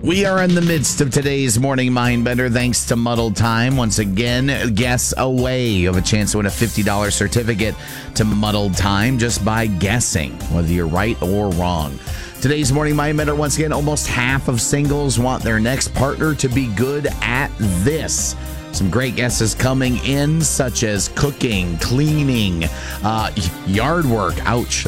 We are in the midst of today's Morning Mindbender thanks to Muddled Time. Once again, guess away of a chance to win a $50 certificate to Muddled Time just by guessing whether you're right or wrong. Today's Morning Mindbender, once again, almost half of singles want their next partner to be good at this. Some great guesses coming in, such as cooking, cleaning, yard work. Ouch.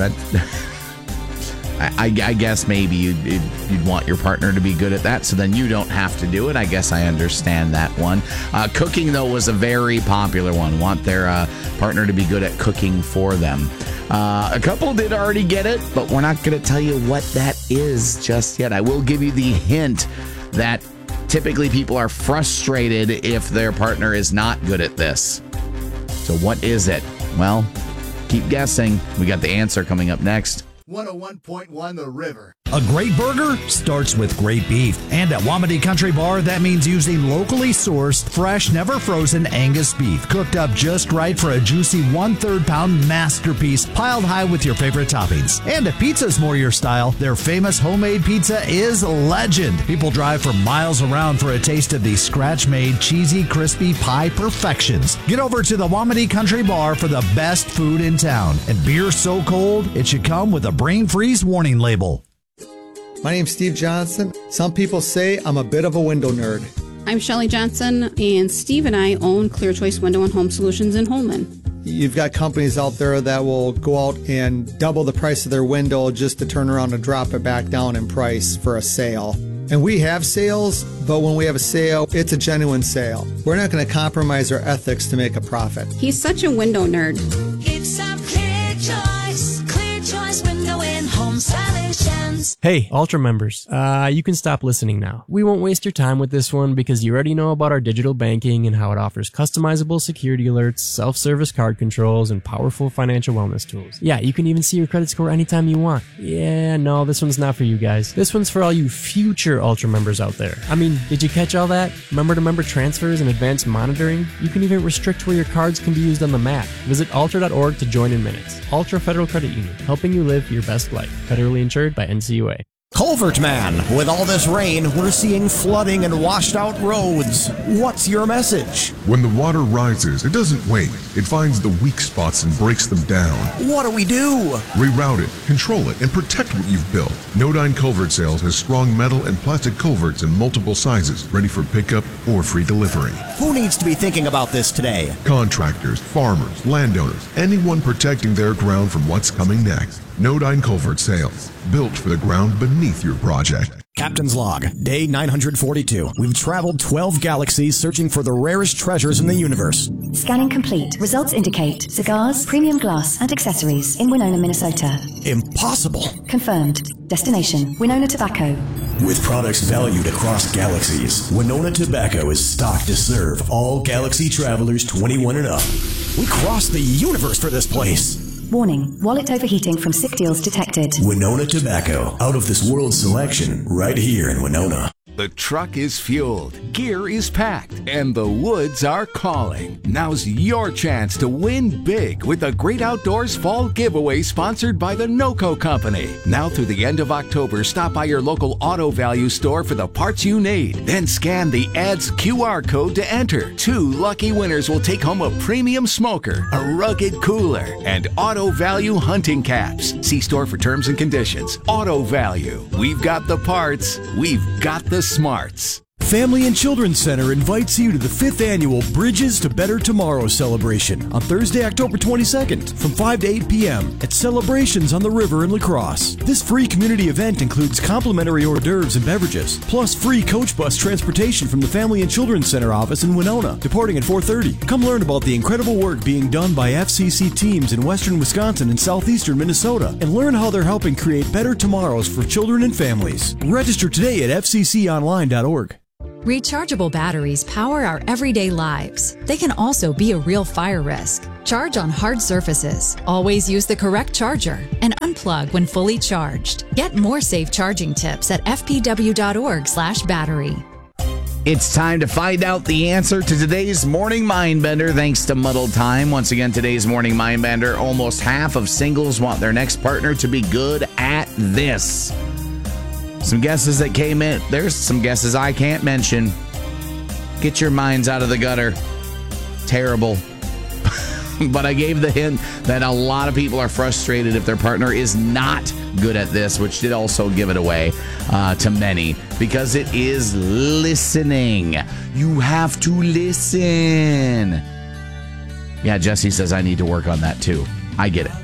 I guess maybe you'd want your partner to be good at that, so then you don't have to do it. I guess I understand that one. Cooking, though, was a very popular one. Want their partner to be good at cooking for them. A couple did already get it, but we're not going to tell you what that is just yet. I will give you the hint that typically people are frustrated if their partner is not good at this. So what is it? Well, keep guessing. We got the answer coming up next. 101.1 The River. A great burger starts with great beef. And at Wamedy Country Bar, that means using locally sourced, fresh, never frozen Angus beef, cooked up just right for a juicy 1/3 pound masterpiece, piled high with your favorite toppings. And if pizza's more your style, their famous homemade pizza is legend. People drive for miles around for a taste of these scratch-made, cheesy, crispy pie perfections. Get over to the Wamedy Country Bar for the best food in town. And beer so cold, it should come with a brain freeze warning label. My name's Steve Johnson. Some people say I'm a bit of a window nerd. I'm Shelley Johnson, and Steve and I own Clear Choice Window and Home Solutions in Holman. You've got companies out there that will go out and double the price of their window just to turn around and drop it back down in price for a sale. And we have sales, but when we have a sale, it's a genuine sale. We're not going to compromise our ethics to make a profit. He's such a window nerd. It's a Clear Choice Window and Home Solutions. Hey, Ultra members, you can stop listening now. We won't waste your time with this one because you already know about our digital banking and how it offers customizable security alerts, self-service card controls, and powerful financial wellness tools. Yeah, you can even see your credit score anytime you want. Yeah, no, this one's not for you guys. This one's for all you future Ultra members out there. I mean, did you catch all that? Member-to-member transfers and advanced monitoring? You can even restrict where your cards can be used on the map. Visit ultra.org to join in minutes. Ultra Federal Credit Union, helping you live your best life. Federally insured by NCUA. Culvert Man, with all this rain, we're seeing flooding and washed out roads. What's your message? When the water rises, it doesn't wait. It finds the weak spots and breaks them down. What do we do? Reroute it, control it, and protect what you've built. Nodine Culvert Sales has strong metal and plastic culverts in multiple sizes, ready for pickup or free delivery. Who needs to be thinking about this today? Contractors, farmers, landowners, anyone protecting their ground from what's coming next. Nodine Culvert Sales, built for the ground beneath your project. Captain's Log, day 942. We've traveled 12 galaxies searching for the rarest treasures in the universe. Scanning complete. Results indicate cigars, premium glass, and accessories in Winona, Minnesota. Impossible. Confirmed. Destination, Winona Tobacco. With products valued across galaxies, Winona Tobacco is stocked to serve all galaxy travelers 21 and up. We crossed the universe for this place. Warning, wallet overheating from sick deals detected. Winona Tobacco, out of this world selection, right here in Winona. The truck is fueled, gear is packed, and the woods are calling. Now's your chance to win big with the Great Outdoors Fall Giveaway sponsored by the NOCO Company. Now through the end of October, stop by your local Auto Value store for the parts you need. Then scan the ad's QR code to enter. 2 lucky winners will take home a premium smoker, a rugged cooler, and Auto Value hunting caps. See store for terms and conditions. Auto Value. We've got the parts. We've got the smarts. Family and Children's Center invites you to the 5th annual Bridges to Better Tomorrow celebration on Thursday, October 22nd from 5 to 8 p.m. at Celebrations on the River in La Crosse. This free community event includes complimentary hors d'oeuvres and beverages, plus free coach bus transportation from the Family and Children's Center office in Winona, departing at 4:30. Come learn about the incredible work being done by FCC teams in western Wisconsin and southeastern Minnesota, and learn how they're helping create better tomorrows for children and families. Register today at fcconline.org. Rechargeable batteries power our everyday lives. They can also be a real fire risk. Charge on hard surfaces. Always use the correct charger and unplug when fully charged. Get more safe charging tips at fpw.org/battery. It's time to find out the answer to today's Morning Mindbender thanks to Muddled Time. Once again, today's Morning Mindbender, almost half of singles want their next partner to be good at this. Some guesses that came in. There's some guesses I can't mention. Get your minds out of the gutter. Terrible. But I gave the hint that a lot of people are frustrated if their partner is not good at this, which did also give it away to many, because it is listening. You have to listen. Yeah, Jesse says I need to work on that too. I get it.